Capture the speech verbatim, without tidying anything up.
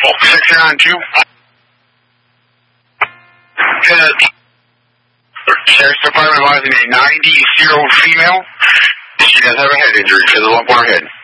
Section nine two. Sheriff's Department advising a ninety-year-old female. She does have a head injury to the lump on her head.